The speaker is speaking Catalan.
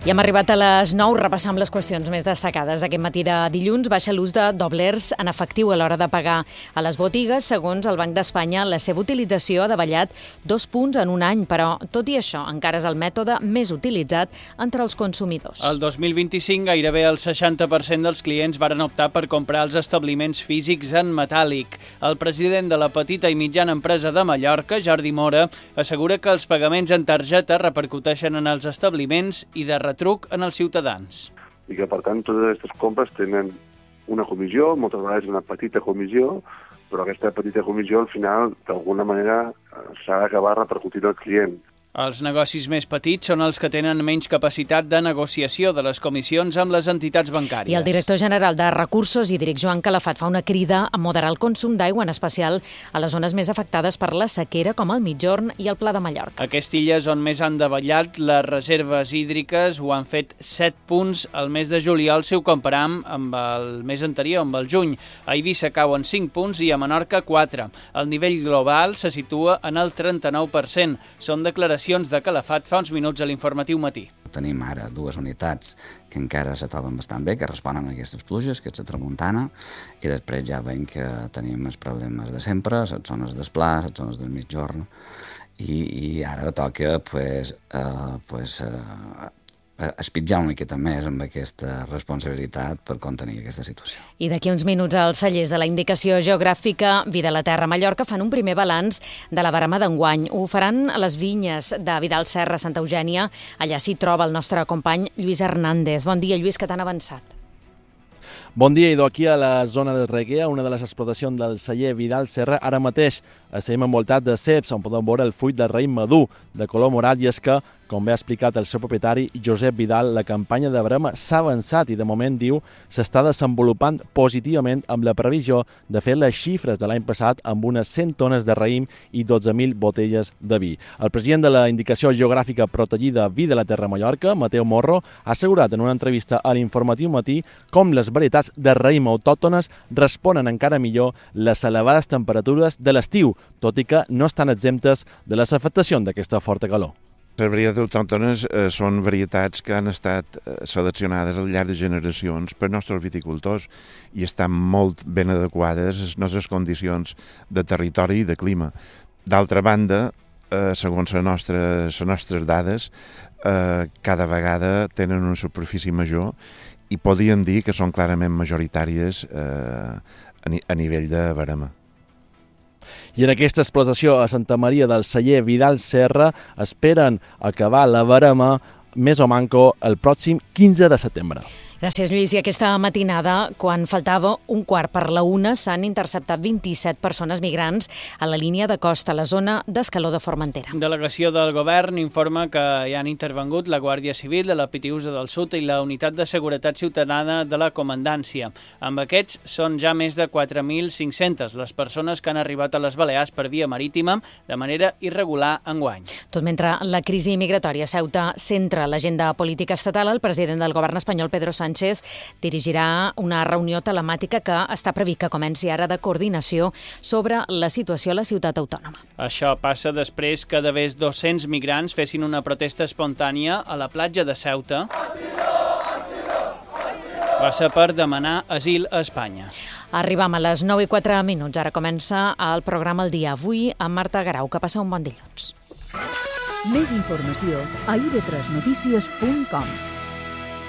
I hem arribat a les 9, repassant les qüestions més destacades d'aquest matí de dilluns. Baixa l'ús de doblers en efectiu a l'hora de pagar a les botigues. Segons el Banc d'Espanya, la seva utilització ha davallat 2 punts en un any, però tot i això encara és el mètode més utilitzat entre els consumidors. El 2025 gairebé el 60% dels clients varen optar per comprar els establiments físics en metàl·lic. El president de la petita i mitjana empresa de Mallorca, Jordi Mora, assegura que els pagaments en targeta repercuteixen en els establiments i de truc en els ciutadans. I que, per tant, totes aquestes compres tenen una comissió, moltes vegades una petita comissió, però aquesta petita comissió, al final, d'alguna manera, s'ha d'acabar repercutint al client. Els negocis més petits són els que tenen menys capacitat de negociació de les comissions amb les entitats bancàries. I el director general de Recursos Hídrics, Joan Calafat, fa una crida a moderar el consum d'aigua, en especial a les zones més afectades per la sequera, com el Migjorn i el Pla de Mallorca. Aquestes illes on més han davallat les reserves hídriques ho han fet 7 punts el mes de juliol si ho comparem amb el mes anterior, amb el juny. A Eivissa cauen 5 punts i a Menorca 4. El nivell global se situa en el 39%. Són declaracions de Calafat fa uns minuts a l'informatiu matí. Tenim ara 2 unitats que encara se troben bastant bé, que responen a aquestes pluges, que és la tramuntana, i després ja veiem que tenim els problemes de sempre, les zones d'Esplà, les zones del Migjorn, i ara toca espitjar una miqueta més amb aquesta responsabilitat per contenir aquesta situació. I d'aquí uns minuts els cellers de la indicació geogràfica Vida a la Terra Mallorca fan un primer balanç de la barema d'enguany. Ho faran a les vinyes de Vidal Serra, Santa Eugènia. Allà s'hi troba el nostre company Lluís Hernández. Bon dia, Lluís, que t'han avançat. Bon dia, idò, aquí a la zona de Reguer, una de les explotacions del celler Vidal Serra. Ara mateix estem envoltat de ceps, on podem veure el fruit de raïm madur de color morat, i és que, com bé ha explicat el seu propietari, Josep Vidal, la campanya de barema s'ha avançat i de moment, diu, s'està desenvolupant positivament amb la previsió de fer les xifres de l'any passat amb unes 100 tones de raïm i 12.000 botelles de vi. El president de la Indicació Geogràfica Protegida Vida a la Terra Mallorca, Mateu Morro, ha assegurat en una entrevista a l'Informatiu Matí com les varietats de raïm autòctones responen encara millor les elevades temperatures de l'estiu, tot i que no estan exemptes de les afectacions d'aquesta forta calor. Les varietats autòctones són varietats que han estat seleccionades al llarg de generacions per nostres viticultors i estan molt ben adequades a les nostres condicions de territori i de clima. D'altra banda, segons les nostres dades, cada vegada tenen una superfície major i podríem dir que són clarament majoritàries a nivell de barema. I en aquesta explotació a Santa Maria del celler Vidal Serra esperen acabar la barema més o manco el pròxim 15 de setembre. Gràcies, Lluís. I aquesta matinada, quan faltava 1:15, s'han interceptat 27 persones migrants a la línia de costa, a la zona d'Escaló de Formentera. Delegació del Govern informa que hi han intervengut la Guàrdia Civil de la Pitiüsa del Sud i la Unitat de Seguretat Ciutadana de la Comandància. Amb aquests són ja més de 4.500 les persones que han arribat a les Balears per via marítima de manera irregular enguany. Tot mentre la crisi migratòria a Ceuta centra l'agenda política estatal, el president del govern espanyol, Pedro Sánchez, dirigirà una reunió telemàtica que està previst que comenci ara de coordinació sobre la situació a la ciutat autònoma. Això passa després que d'haver 200 migrants fessin una protesta espontània a la platja de Ceuta. Va ser per demanar asil a Espanya. Arribam a les 9:04. Ara comença el programa El Dia. Avui amb Marta Garau. Que passa un bon dilluns. Més informació a ib3notícies.com.